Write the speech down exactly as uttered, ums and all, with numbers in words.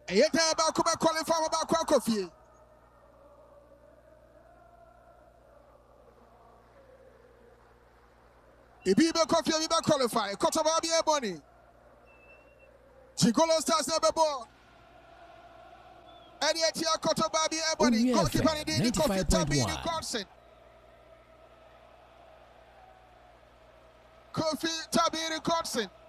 ɛyɛ dan baako bɛ qualify wɔn baako akɔ fie. Ibi bɛ kɔ fie, ibi bɛ qualify. Kɔtɔba bi ɛbɔ ni. Chigolo Stars na bɛ bɔ. Ɛni ɛti akɔtɔba bi ɛbɔ ni. Goalkeeper ni di ni Kofi Tabiri Godson. Kofi Tabiri Godson.